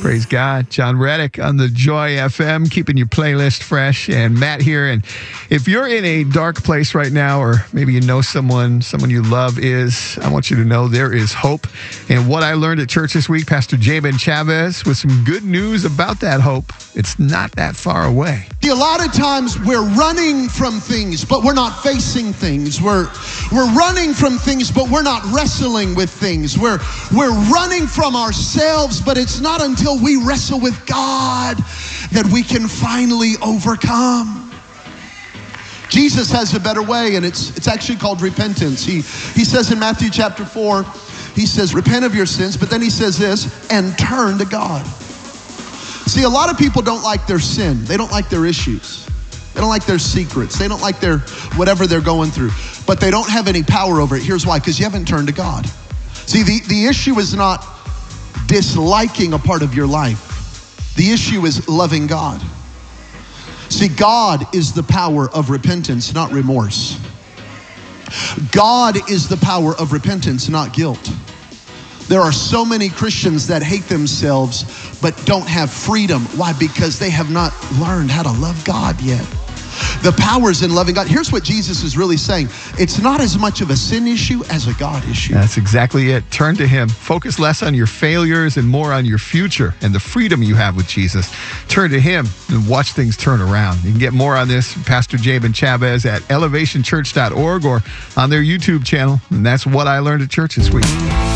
Praise God. John Reddick on the Joy FM, keeping your playlist fresh. And Matt here. And if you're in a dark place right now, or maybe you know someone you love is, I want you to know there is hope. And what I learned at church this week, Pastor Jabin Chavez, with some good news about that hope. It's not that far away. A lot of times we're running from things, but we're not facing things. We're running from things, but we're not wrestling with things. We're running from ourselves, but it's not until we wrestle with God that we can finally overcome. Jesus has a better way, and it's actually called repentance. He says in Matthew chapter 4, he says, repent of your sins, but then he says this, and turn to God. See, a lot of people don't like their sin. They don't like their issues. They don't like their secrets. They don't like their whatever they're going through. But they don't have any power over it. Here's why, because you haven't turned to God. See, the issue is not disliking a part of your life. The issue is loving God. See, God is the power of repentance, not remorse. God is the power of repentance, not guilt. There are so many Christians that hate themselves but don't have freedom. Why? Because they have not learned how to love God yet. The power is in loving God. Here's what Jesus is really saying. It's not as much of a sin issue as a God issue. That's exactly it. Turn to Him. Focus less on your failures and more on your future and the freedom you have with Jesus. Turn to Him and watch things turn around. You can get more on this from Pastor Jabin Chavez at elevationchurch.org or on their YouTube channel. And that's what I learned at church this week.